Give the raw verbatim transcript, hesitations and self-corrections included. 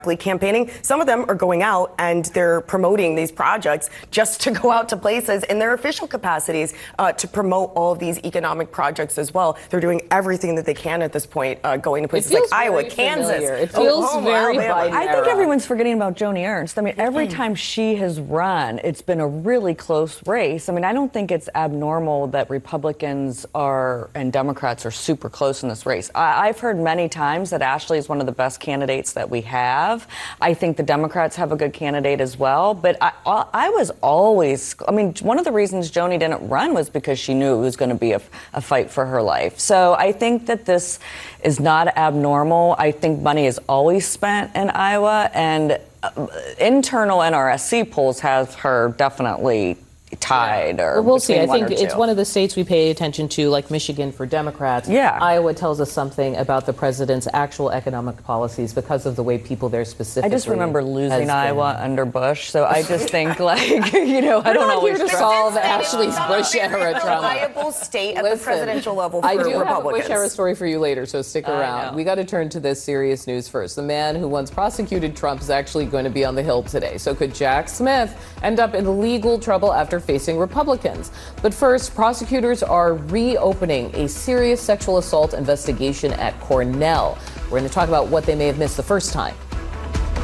campaigning. Some of them are going out and they're promoting these projects just to go out to places in their official capacities uh, to promote all of these economic projects as well. They're doing everything that they can at this point, uh, going to places like Iowa, Kansas. Familiar. It feels Oklahoma, very Alabama. I think everyone's forgetting about Joni Ernst. I mean, every time she has run, it's been a really close race. I mean, I don't think it's abnormal that Republicans are and Democrats are super close in this race. I, I've heard many times that Ashley is one of the best candidates that we have. I think the Democrats have a good candidate as well. But I, I was always, I mean, one of the reasons Joni didn't run was because she knew it was going to be a, a fight for her life. So I think that this is not abnormal. I think money is always spent in Iowa, and uh, internal N R S C polls have her definitely tied. Yeah. Or well, we'll see. I one think it's one of the states we pay attention to, like Michigan for Democrats. Yeah. Iowa tells us something about the president's actual economic policies because of the way people there specifically. I just remember losing Iowa under Bush, so I just think, like, you know, I don't not always here to solve Ashley's Bush era trauma. Reliable state at Listen, the presidential level for I do Republicans. have a Bush era story for you later, so stick around. We got to turn to this serious news first. The man who once prosecuted Trump is actually going to be on the Hill today. So could Jack Smith end up in legal trouble after facing Republicans? But first, prosecutors are reopening a serious sexual assault investigation at Cornell. We're going to talk about what they may have missed the first time.